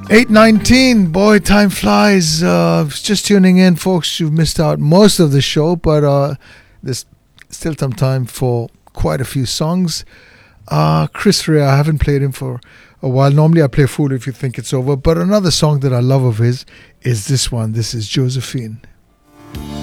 8:19, boy, time flies. Just tuning in, folks. You've missed out most of the show, but there's still some time for quite a few songs. Chris Rea, I haven't played him for a while. Normally I play Fool If You Think It's Over, but another song that I love of his is this one. This is Josephine.